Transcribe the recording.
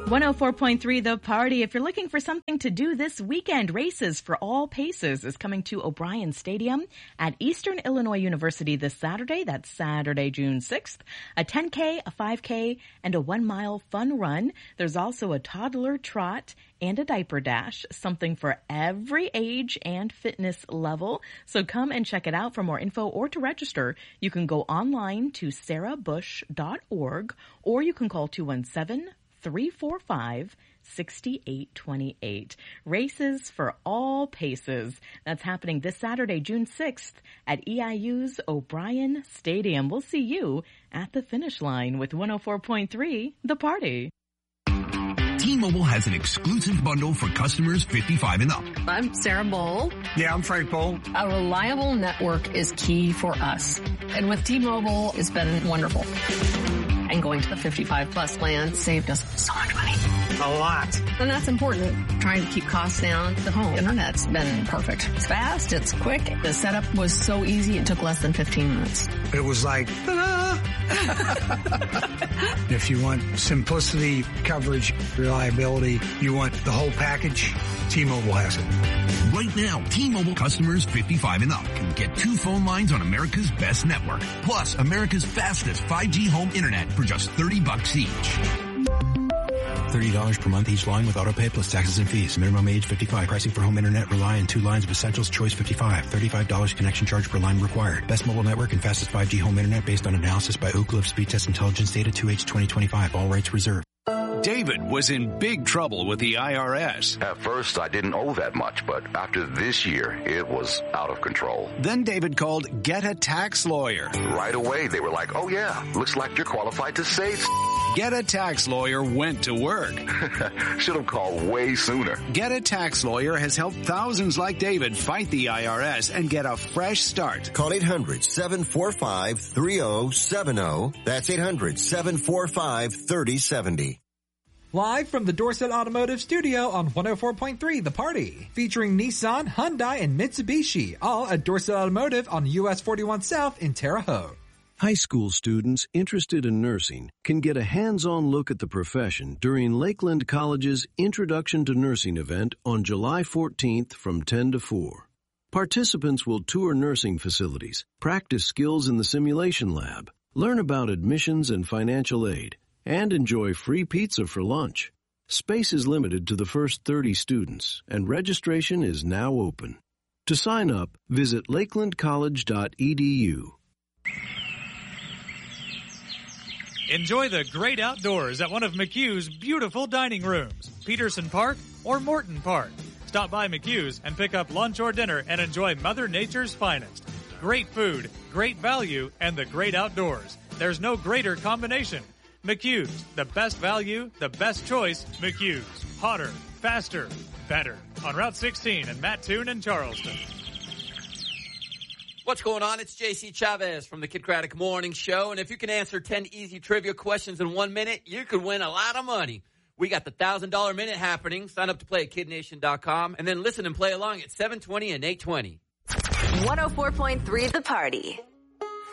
104.3 The Party. If you're looking for something to do this weekend, Races for All Paces is coming to O'Brien Stadium at Eastern Illinois University this Saturday. That's Saturday, June 6th. A 10K, a 5K, and a 1 mile fun run. There's also a toddler trot and a diaper dash, something for every age and fitness level. So come and check it out. For more info or to register, you can go online to sarahbush.org or you can call 217-345-6828. Races for All Paces. That's happening this Saturday, June 6th at EIU's O'Brien Stadium. We'll see you at the finish line with 104.3 The Party. T-Mobile has an exclusive bundle for customers 55 and up. I'm Sarah Bowl. Yeah, I'm Frank Bowl. A reliable network is key for us. And with T-Mobile, it's been wonderful. And going to the 55 plus plan saved us so much money. A lot. And that's important. Trying to keep costs down. The home internet's been perfect. It's fast. It's quick. The setup was so easy. It took less than 15 minutes. It was like, ta-da! If you want simplicity, coverage, reliability, you want the whole package, T-Mobile has it. Right now, T-Mobile customers 55 and up can get 2 phone lines on America's best network, plus America's fastest 5G home internet for just $30 each. $30 per month each line with autopay plus taxes and fees. Minimum age 55. Pricing for home internet rely on 2 lines of essentials. Choice 55. $35 connection charge per line required. Best mobile network and fastest 5G home internet based on analysis by Oak Cliff Speed Test Intelligence Data 2H 2025. All rights reserved. David was in big trouble with the IRS. At first, I didn't owe that much, but after this year, it was out of control. Then David called Get a Tax Lawyer. Right away, they were like, oh yeah, looks like you're qualified to save. Get a Tax Lawyer went to work. Should have called way sooner. Get a Tax Lawyer has helped thousands like David fight the IRS and get a fresh start. Call 800-745-3070. That's 800-745-3070. Live from the Dorset Automotive Studio on 104.3 The Party. Featuring Nissan, Hyundai, and Mitsubishi. All at Dorset Automotive on US 41 South in Terre Haute. High school students interested in nursing can get a hands-on look at the profession during Lakeland College's Introduction to Nursing event on July 14th from 10 to 4. Participants will tour nursing facilities, practice skills in the simulation lab, learn about admissions and financial aid, and enjoy free pizza for lunch. Space is limited to the first 30 students, and registration is now open. To sign up, visit lakelandcollege.edu. Enjoy the great outdoors at one of McHugh's beautiful dining rooms, Peterson Park or Morton Park. Stop by McHugh's and pick up lunch or dinner and enjoy Mother Nature's finest. Great food, great value, and the great outdoors. There's no greater combination. McHugh's, the best value, the best choice, McHugh's. Hotter, faster, better. On Route 16 in Mattoon and Charleston. What's going on? It's JC Chavez from the Kid Craddock Morning Show. And if you can answer 10 easy trivia questions in 1 minute, you could win a lot of money. We got the $1,000 minute happening. Sign up to play at KidNation.com and then listen and play along at 7:20 and 8:20. 104.3 The Party.